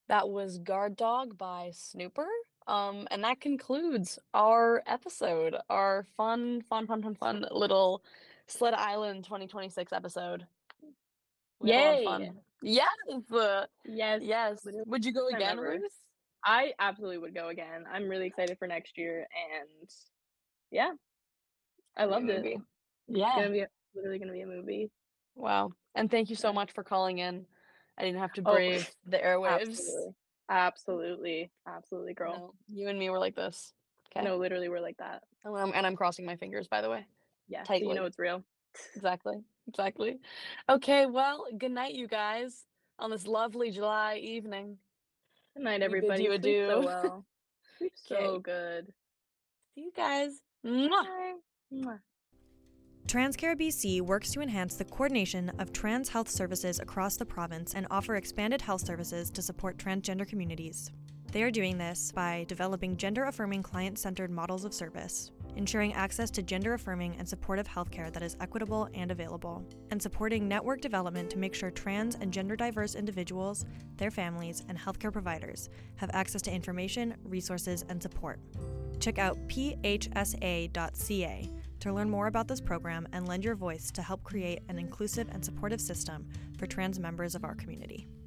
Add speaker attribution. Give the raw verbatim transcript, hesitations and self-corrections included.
Speaker 1: That was Guard Dog by Snooper. Um, and that concludes our episode, our fun, fun, fun, fun, fun little Sled Island twenty twenty-six episode. We had a lot of
Speaker 2: Yay!
Speaker 1: fun. Yes! uh,
Speaker 2: Yes,
Speaker 1: Yes.
Speaker 2: literally
Speaker 1: Would you
Speaker 2: first
Speaker 1: go
Speaker 2: time
Speaker 1: again,
Speaker 2: ever.
Speaker 1: Ruth?
Speaker 2: I absolutely would go again. I'm really excited for next year, and yeah, I
Speaker 1: Gonna be a
Speaker 2: loved it.
Speaker 1: movie.
Speaker 2: It's
Speaker 1: Yeah.
Speaker 2: gonna be a literally gonna be a movie.
Speaker 1: Wow. And thank you so
Speaker 2: Yeah.
Speaker 1: much for calling in. I didn't have to
Speaker 2: Oh,
Speaker 1: brave the airwaves.
Speaker 2: absolutely. Absolutely. Absolutely, girl.
Speaker 1: No, you and me were like this. Okay.
Speaker 2: No, literally, we're like that.
Speaker 1: And I'm and I'm crossing my fingers, by the way,
Speaker 2: Yeah, so you know
Speaker 1: tightly.
Speaker 2: it's real.
Speaker 1: Exactly, exactly. Okay, well, good night, you guys, on this lovely July evening.
Speaker 2: Good night,
Speaker 1: We bid
Speaker 2: everybody.
Speaker 1: you
Speaker 2: Sleep so
Speaker 1: adieu.
Speaker 2: well. Sleep so
Speaker 1: Okay,
Speaker 2: good.
Speaker 1: see you guys. Mwah.
Speaker 2: Bye. Mwah.
Speaker 3: TransCare B C works to enhance the coordination of trans health services across the province and offer expanded health services to support transgender communities. They are doing this by developing gender-affirming client-centered models of service, ensuring access to gender-affirming and supportive healthcare that is equitable and available, and supporting network development to make sure trans and gender-diverse individuals, their families, and healthcare providers have access to information, resources, and support. Check out p h s a dot c a to learn more about this program and lend your voice to help create an inclusive and supportive system for trans members of our community.